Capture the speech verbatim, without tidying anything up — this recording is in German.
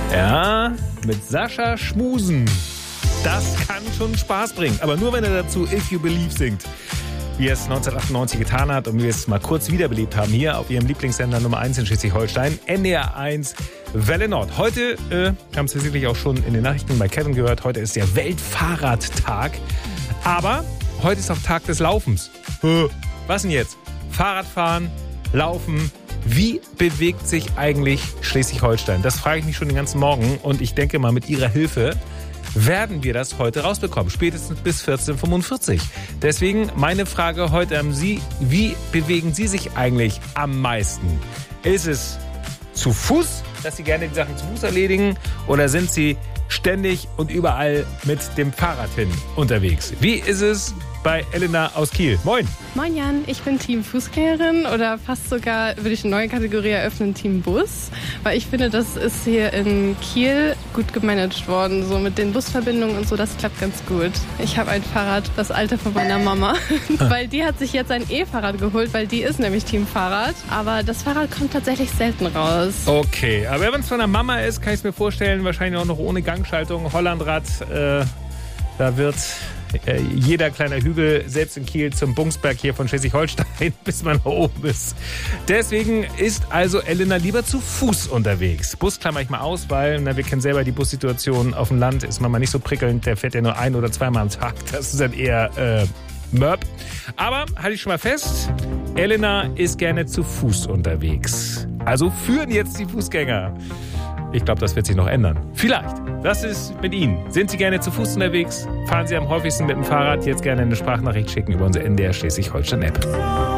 Ja, mit Sascha schmusen. Das kann schon Spaß bringen. Aber nur, wenn er dazu If You Believe singt. Wie er es neunzehnhundertachtundneunzig getan hat und wie wir es mal kurz wiederbelebt haben. Hier auf ihrem Lieblingssender Nummer eins in Schleswig-Holstein. N D R eins Welle Nord. Heute, äh, haben Sie sicherlich auch schon in den Nachrichten bei Kevin gehört, heute ist der Weltfahrradtag. Aber heute ist auch Tag des Laufens. Was denn jetzt? Fahrradfahren, Laufen. Wie bewegt sich eigentlich Schleswig-Holstein? Das frage ich mich schon den ganzen Morgen. Und ich denke mal, mit Ihrer Hilfe werden wir das heute rausbekommen. Spätestens bis vierzehn Uhr fünfundvierzig. Deswegen meine Frage heute an Sie. Wie bewegen Sie sich eigentlich am meisten? Ist es zu Fuß, dass Sie gerne die Sachen zu Fuß erledigen? Oder sind Sie ständig und überall mit dem Fahrrad hin unterwegs? Wie ist es bei Elena aus Kiel? Moin. Moin Jan, ich bin Team Fußgängerin oder fast sogar, würde ich eine neue Kategorie eröffnen, Team Bus. Weil ich finde, das ist hier in Kiel gut gemanagt worden. So mit den Busverbindungen und so, das klappt ganz gut. Ich habe ein Fahrrad, das alte von meiner Mama. Weil die hat sich jetzt ein E-Fahrrad geholt, weil die ist nämlich Team Fahrrad. Aber das Fahrrad kommt tatsächlich selten raus. Okay, aber wenn es von der Mama ist, kann ich es mir vorstellen, wahrscheinlich auch noch ohne Gangschaltung, Hollandrad, äh, da wird äh, jeder kleiner Hügel, selbst in Kiel, zum Bungsberg hier von Schleswig-Holstein, bis man da oben ist. Deswegen ist also Elena lieber zu Fuß unterwegs. Bus klammer ich mal aus, weil na, wir kennen selber die Bussituation auf dem Land, ist man mal nicht so prickelnd, der fährt ja nur ein- oder zweimal am Tag. Das ist dann eher äh, Mörb. Aber halte ich schon mal fest, Elena ist gerne zu Fuß unterwegs. Also führen jetzt die Fußgänger. Ich glaube, das wird sich noch ändern. Vielleicht. Was ist mit Ihnen? Sind Sie gerne zu Fuß unterwegs? Fahren Sie am häufigsten mit dem Fahrrad? Jetzt gerne eine Sprachnachricht schicken über unsere N D R Schleswig-Holstein-App.